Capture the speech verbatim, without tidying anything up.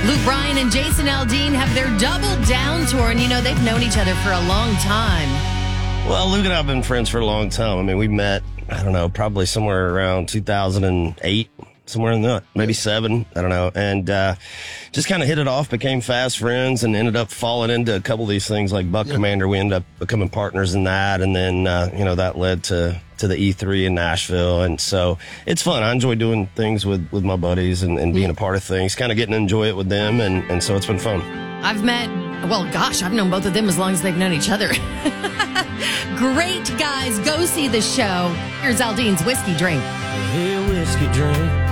Luke Bryan and Jason Aldean have their Double Down tour, and you know, they've known each other for a long time. Well, Luke and I have been friends for a long time. I mean, we met, I don't know, probably somewhere around two thousand eight, somewhere in that, maybe seven, I don't know. And uh, just kind of hit it off, became fast friends, and ended up falling into a couple of these things like Buck yeah. Commander. We ended up becoming partners in that, and then, uh, you know, that led to, to the E three in Nashville. And so it's fun. I enjoy doing things with, with my buddies and, and being a part of things, kind of getting to enjoy it with them, and, and so it's been fun. I've met, well, gosh, I've known both of them as long as they've known each other. Great guys. Go see the show. Here's Aldean's Whiskey Drink. Hey, whiskey drink.